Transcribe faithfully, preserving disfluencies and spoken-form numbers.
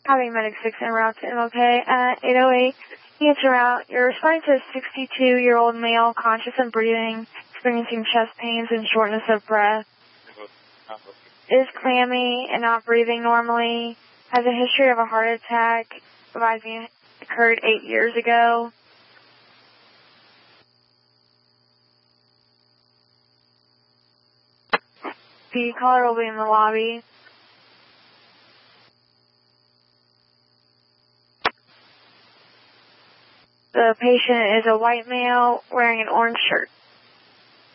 Having Medic six en route to M L K at eight oh eight. Answer route. You're responding to a sixty-two-year-old male, conscious and breathing, experiencing chest pains and shortness of breath. Is clammy and not breathing normally. Has a history of a heart attack, advising it occurred eight years ago. The caller will be in the lobby. The patient is a white male wearing an orange shirt.